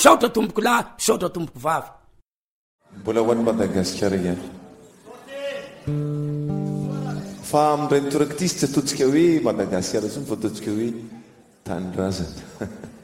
misaotra tomboko lahy, misaotra tomboko vavy. Mbola ho an'ny Madagasikara ihany. Fa amin'ireny torak'ity tsy ataontsika hoe Madagasikara, tsy ataontsika hoe tany razana.